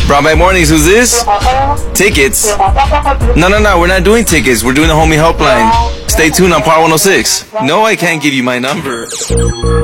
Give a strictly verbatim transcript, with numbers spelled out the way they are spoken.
Brownback Mornings, who's this? Tickets? No, no, no, we're not doing tickets. We're doing the homie helpline. Stay tuned on Power one oh six. No, I can't give you my number.